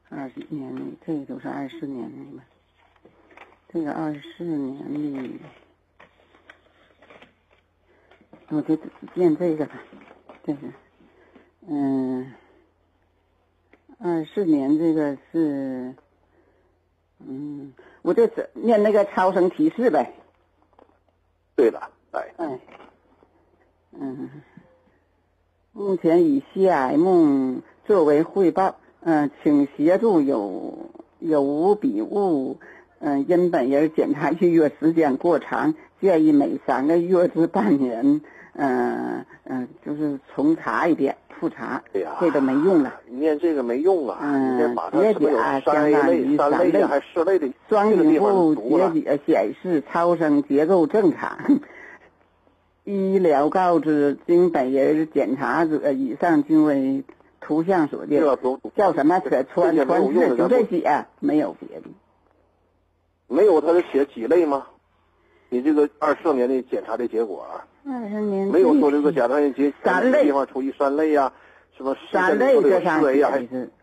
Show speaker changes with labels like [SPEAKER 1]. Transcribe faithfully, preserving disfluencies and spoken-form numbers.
[SPEAKER 1] 二十年里，这个都是二四年里吧？这个二四年里，我就念这个吧，这个，嗯，二四年这个是，嗯，我就念那个超声提示呗。
[SPEAKER 2] 对了，哎，
[SPEAKER 1] 哎，嗯，目前以 C M 作为汇报，嗯、呃，请协助有有无笔误，嗯、呃，因本人检查预约时间过长，建议每三个月至半年，嗯、呃、嗯、呃，就是重查一遍，复查。
[SPEAKER 2] 哎呀，
[SPEAKER 1] 这个没用了。
[SPEAKER 2] 念这个没用啊！
[SPEAKER 1] 嗯，
[SPEAKER 2] 你得把它
[SPEAKER 1] 结
[SPEAKER 2] 是不是有
[SPEAKER 1] 甲
[SPEAKER 2] 三
[SPEAKER 1] 相当于
[SPEAKER 2] 类、三
[SPEAKER 1] 三
[SPEAKER 2] 类还是四类的
[SPEAKER 1] 双
[SPEAKER 2] 这个地
[SPEAKER 1] 顶部
[SPEAKER 2] 方读了
[SPEAKER 1] 结节显示超声结构正常。医疗告知，经本人检查者以上均为图像所见。叫什么？可穿穿刺就这些，没有别的。
[SPEAKER 2] 没有，他是写几类吗？你这个二四年的检查的结果啊？
[SPEAKER 1] 二十年
[SPEAKER 2] 没有说这个检查的结
[SPEAKER 1] 三类
[SPEAKER 2] 地方处于三类呀、啊，什么
[SPEAKER 1] 三类这上
[SPEAKER 2] 呀，还
[SPEAKER 1] 是